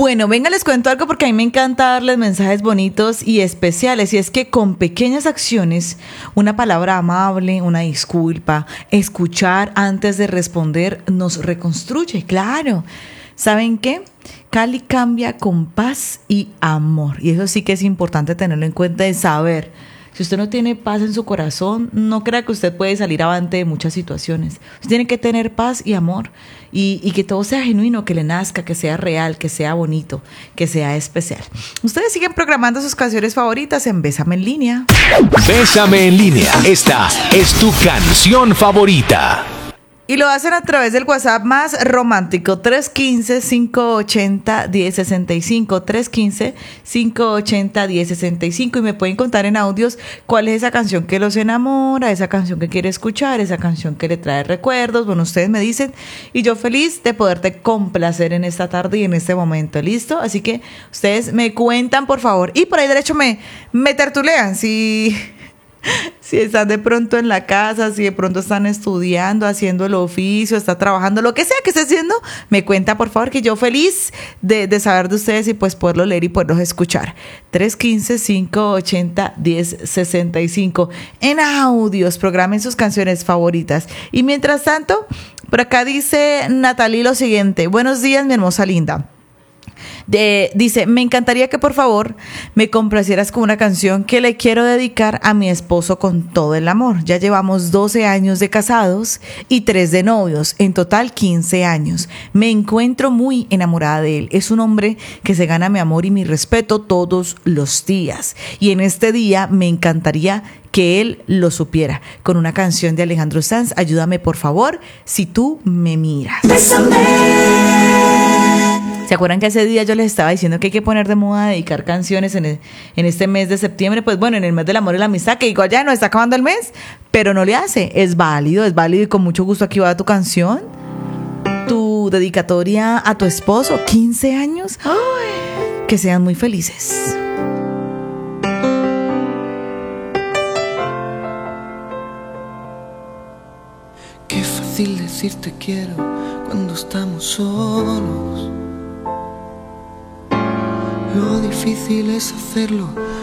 Bueno, venga, les cuento algo porque a mí me encanta darles mensajes bonitos y especiales. Y es que con pequeñas acciones, una palabra amable, una disculpa, escuchar antes de responder, nos reconstruye, claro. ¿Saben qué? Cali cambia con paz y amor. Y eso sí que es importante tenerlo en cuenta y saber. Si usted no tiene paz en su corazón, no crea que usted puede salir avante de muchas situaciones. Usted tiene que tener paz y amor y que todo sea genuino, que le nazca, que sea real, que sea bonito, que sea especial. Ustedes siguen programando sus canciones favoritas en Bésame en Línea. Bésame en Línea. Esta es tu canción favorita. Y lo hacen a través del WhatsApp más romántico, 315-580-1065, 315-580-1065. Y me pueden contar en audios cuál es esa canción que los enamora, esa canción que quiere escuchar, esa canción que le trae recuerdos. Bueno, ustedes me dicen y yo feliz de poderte complacer en esta tarde y en este momento, ¿listo? Así que ustedes me cuentan, por favor. Y por ahí derecho me tertulean, si están de pronto en la casa, si de pronto están estudiando, haciendo el oficio, está trabajando, lo que sea que esté haciendo, me cuenta por favor, que yo feliz de saber de ustedes y pues poderlo leer y poderlos escuchar. 315-580-1065 en audios, programen sus canciones favoritas. Y mientras tanto, por acá dice Natalie lo siguiente: buenos días, mi hermosa linda. Dice, me encantaría que por favor me complacieras con una canción que le quiero dedicar a mi esposo con todo el amor. Ya llevamos 12 años de casados y 3 de novios, en total 15 años. Me encuentro muy enamorada de él. Es un hombre que se gana mi amor y mi respeto todos los días. Y en este día me encantaría que él lo supiera. Con una canción de Alejandro Sanz, ayúdame por favor, si tú me miras. ¿Se acuerdan que ese día yo les estaba diciendo que hay que poner de moda dedicar canciones en este mes de septiembre? Pues bueno, en el mes del amor y la amistad, que igual ya no está acabando el mes, pero no le hace. Es válido y con mucho gusto aquí va tu canción, tu dedicatoria a tu esposo, 15 años. ¡Ay! Que sean muy felices. Qué fácil decir te quiero cuando estamos solos. Lo difícil es hacerlo